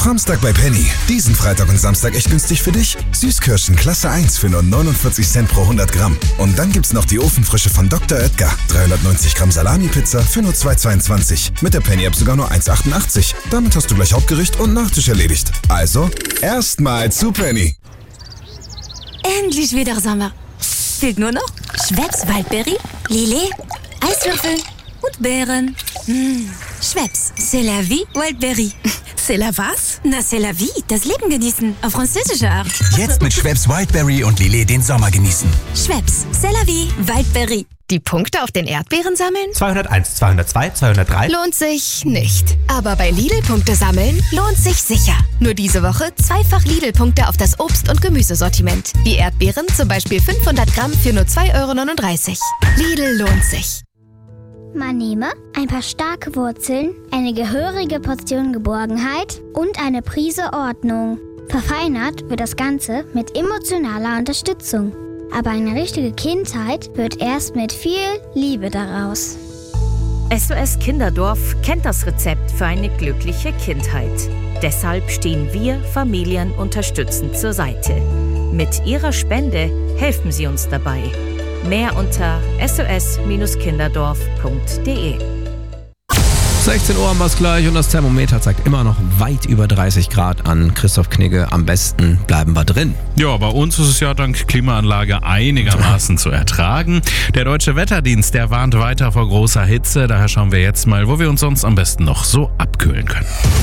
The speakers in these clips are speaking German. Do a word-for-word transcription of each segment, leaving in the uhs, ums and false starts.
Samstag bei Penny. Diesen Freitag und Samstag echt günstig für dich. Süßkirschen Klasse eins für nur neunundvierzig Cent pro hundert Gramm. Und dann gibt's noch die Ofenfrische von Doktor Oetker. dreihundertneunzig Gramm Salami-Pizza für nur zwei Euro zweiundzwanzig. Mit der Penny-App sogar nur eins Euro achtundachtzig. Damit hast du gleich Hauptgericht und Nachtisch erledigt. Also, erstmal zu Penny. Endlich wieder Sommer. Fehlt nur noch Schweppes Waldberry, Lillet, Eiswürfel und Beeren. Mmh. Schweppes, c'est la vie, Wildberry. C'est la was? Na, c'est la vie, das Leben genießen, auf französische Art. Jetzt mit Schweppes Wildberry und Lillet den Sommer genießen. Schweppes, c'est la vie, Wildberry. Die Punkte auf den Erdbeeren sammeln? zweihunderteins, zweihundertzwei, zweihundertdrei. Lohnt sich nicht. Aber bei Lidl Punkte sammeln lohnt sich sicher. Nur diese Woche zweifach Lidl-Punkte auf das Obst- und Gemüsesortiment. Wie Erdbeeren, zum Beispiel fünfhundert Gramm für nur zwei Euro neununddreißig. Lidl lohnt sich. Man nehme ein paar starke Wurzeln, eine gehörige Portion Geborgenheit und eine Prise Ordnung. Verfeinert wird das Ganze mit emotionaler Unterstützung. Aber eine richtige Kindheit wird erst mit viel Liebe daraus. S O S Kinderdorf kennt das Rezept für eine glückliche Kindheit. Deshalb stehen wir Familien unterstützend zur Seite. Mit Ihrer Spende helfen Sie uns dabei. Mehr unter s o s kinderdorf punkt d e. sechzehn Uhr haben wir es gleich und das Thermometer zeigt immer noch weit über dreißig Grad an. Christoph Knigge, am besten bleiben wir drin. Ja, bei uns ist es ja dank Klimaanlage einigermaßen zu ertragen. Der Deutsche Wetterdienst, der warnt weiter vor großer Hitze. Daher schauen wir jetzt mal, wo wir uns sonst am besten noch so abkühlen können.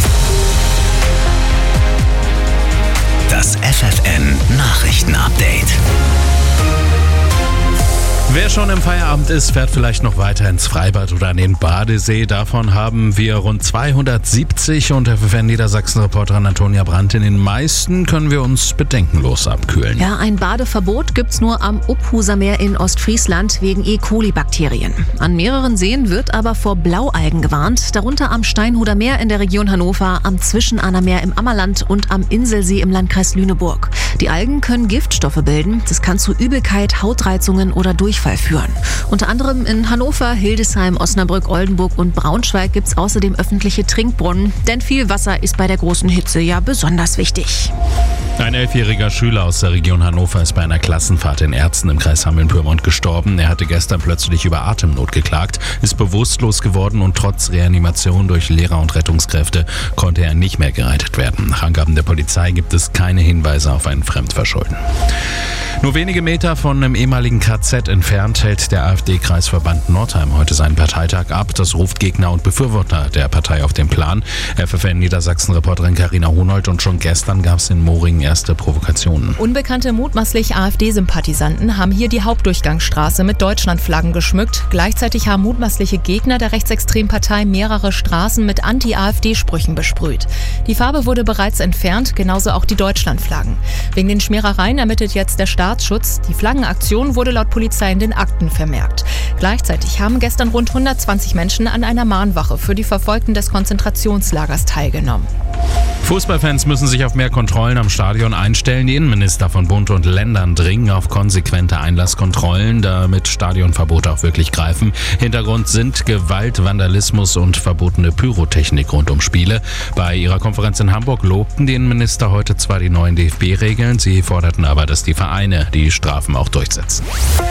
Das F F N Nachrichten-Update. Wer schon im Feierabend ist, fährt vielleicht noch weiter ins Freibad oder an den Badesee. Davon haben wir rund zweihundertsiebzig und F F N Niedersachsen-Reporterin Antonia Brandt. In den meisten können wir uns bedenkenlos abkühlen. Ja, ein Badeverbot gibt's nur am Upphuser Meer in Ostfriesland wegen E. coli-Bakterien. An mehreren Seen wird aber vor Blaualgen gewarnt, darunter am Steinhuder Meer in der Region Hannover, am Zwischenahner Meer im Ammerland und am Inselsee im Landkreis Lüneburg. Die Algen können Giftstoffe bilden. Das kann zu Übelkeit, Hautreizungen oder Durchfall führen. Unter anderem in Hannover, Hildesheim, Osnabrück, Oldenburg und Braunschweig gibt es außerdem öffentliche Trinkbrunnen, denn viel Wasser ist bei der großen Hitze ja besonders wichtig. Ein elfjähriger Schüler aus der Region Hannover ist bei einer Klassenfahrt in Erzen im Kreis Hameln-Pyrmont gestorben. Er hatte gestern plötzlich über Atemnot geklagt, ist bewusstlos geworden und trotz Reanimation durch Lehrer und Rettungskräfte konnte er nicht mehr gerettet werden. Nach Angaben der Polizei gibt es keine Hinweise auf ein Fremdverschulden. Nur wenige Meter von einem ehemaligen K Z entfernt hält der AfD-Kreisverband Nordheim heute seinen Parteitag ab. Das ruft Gegner und Befürworter der Partei auf den Plan. F F N Niedersachsen-Reporterin Carina Honold, und schon gestern gab es in Moringen erste Provokationen. Unbekannte mutmaßlich AfD-Sympathisanten haben hier die Hauptdurchgangsstraße mit Deutschlandflaggen geschmückt. Gleichzeitig haben mutmaßliche Gegner der Rechtsextrempartei mehrere Straßen mit Anti-AfD-Sprüchen besprüht. Die Farbe wurde bereits entfernt, genauso auch die Deutschlandflaggen. Wegen den Schmierereien ermittelt jetzt der Staatsschutz. Die Flaggenaktion wurde laut Polizei in den Akten vermerkt. Gleichzeitig haben gestern rund hundertzwanzig Menschen an einer Mahnwache für die Verfolgten des Konzentrationslagers teilgenommen. Fußballfans müssen sich auf mehr Kontrollen am Stadion einstellen. Die Innenminister von Bund und Ländern dringen auf konsequente Einlasskontrollen, damit Stadionverbote auch wirklich greifen. Hintergrund sind Gewalt, Vandalismus und verbotene Pyrotechnik rund um Spiele. Bei ihrer Konferenz in Hamburg lobten die Innenminister heute zwar die neuen D F B-Regeln, sie forderten aber, dass die Vereine die Strafen auch durchsetzen.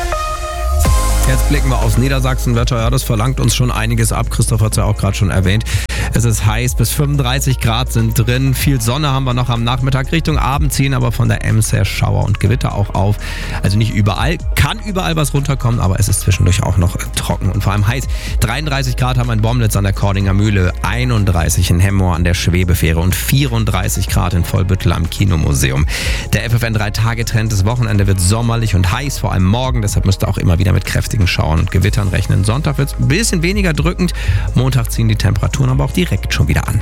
Jetzt blicken wir aufs Niedersachsenwetter. Ja, das verlangt uns schon einiges ab. Christoph hat es ja auch gerade schon erwähnt. Es ist heiß, bis fünfunddreißig Grad sind drin. Viel Sonne haben wir noch am Nachmittag. Richtung Abend ziehen aber von der Ems her Schauer und Gewitter auch auf. Also nicht überall, kann überall was runterkommen, aber es ist zwischendurch auch noch trocken und vor allem heiß. dreiunddreißig Grad haben wir in Bomlitz an der Kordinger Mühle, einunddreißig in Hemmoor an der Schwebefähre und vierunddreißig Grad in Vollbüttel am Kinomuseum. Der F F N drei Tage Trend, das Wochenende wird sommerlich und heiß, vor allem morgen. Deshalb müsst ihr auch immer wieder mit kräftigen Schauern und Gewittern rechnen. Sonntag wird es ein bisschen weniger drückend. Montag ziehen die Temperaturen aber auch direkt schon wieder an.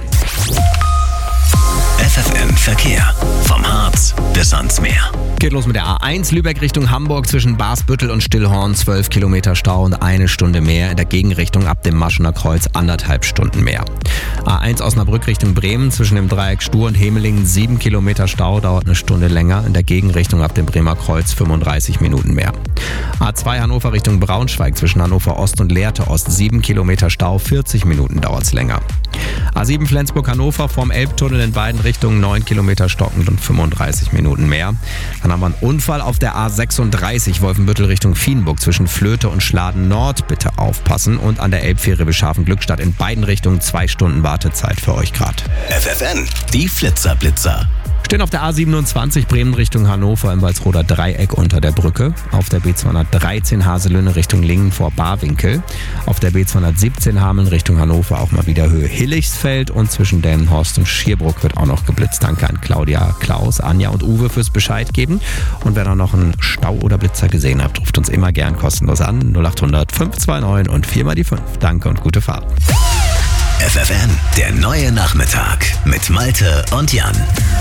F F N Verkehr. Vom Harz bis ans Meer. Geht los mit der A eins Lübeck Richtung Hamburg zwischen Basbüttel und Stillhorn. zwölf Kilometer Stau und eine Stunde mehr. In der Gegenrichtung ab dem Maschener Kreuz anderthalb Stunden mehr. A eins Osnabrück Richtung Bremen zwischen dem Dreieck Stur und Hemelingen. sieben Kilometer Stau, dauert eine Stunde länger. In der Gegenrichtung ab dem Bremer Kreuz fünfunddreißig Minuten mehr. A zwei Hannover Richtung Braunschweig zwischen Hannover Ost und Lehrte Ost. sieben Kilometer Stau, vierzig Minuten dauert es länger. A sieben Flensburg Hannover vom Elbtunnel in beiden Richtungen Richtung neun Kilometer stockend und fünfunddreißig Minuten mehr. Dann haben wir einen Unfall auf der A sechsunddreißig Wolfenbüttel Richtung Vienburg zwischen Flöte und Schladen Nord. Bitte aufpassen. Und an der Elbfähre bis Scharfen-Glückstadt in beiden Richtungen zwei Stunden Wartezeit für euch gerade. F F N, die Flitzerblitzer. Stehen auf der A siebenundzwanzig Bremen Richtung Hannover im Walsroder Dreieck unter der Brücke. Auf der B zweihundertdreizehn Haselünne Richtung Lingen vor Barwinkel. Auf der B zweihundertsiebzehn Hameln Richtung Hannover auch mal wieder Höhe Hillichsfeld. Und zwischen Delmenhorst und Schierbruck wird auch noch geblitzt. Danke an Claudia, Klaus, Anja und Uwe fürs Bescheid geben. Und wer da noch einen Stau oder Blitzer gesehen hat, ruft uns immer gern kostenlos an. null acht hundert fünf zwei neun und vier mal die fünf. Danke und gute Fahrt. F F N, der neue Nachmittag mit Malte und Jan.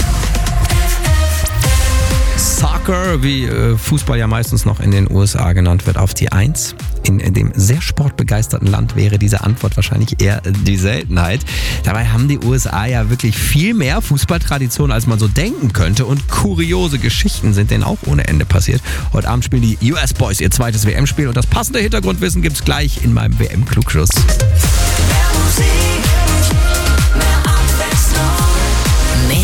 Soccer, wie äh, Fußball ja meistens noch in den U S A genannt wird, auf die Eins. In, in dem sehr sportbegeisterten Land wäre diese Antwort wahrscheinlich eher die Seltenheit. Dabei haben die U S A ja wirklich viel mehr Fußballtradition, als man so denken könnte. Und kuriose Geschichten sind denen auch ohne Ende passiert. Heute Abend spielen die U S Boys ihr zweites W M-Spiel und das passende Hintergrundwissen gibt's gleich in meinem W M-Klugschuss.